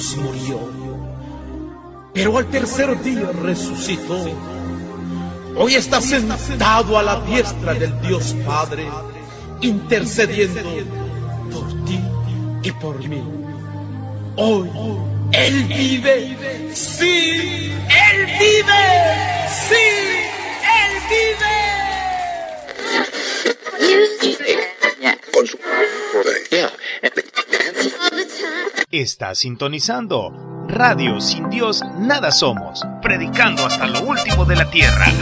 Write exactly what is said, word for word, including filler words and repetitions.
murió, pero al tercer día resucitó. Hoy está sentado a la diestra del Dios Padre, intercediendo por ti y por mí. Hoy Él vive, sí, Él vive, sí, Él vive. Está sintonizando Radio Sin Dios Nada Somos, predicando hasta lo último de la tierra.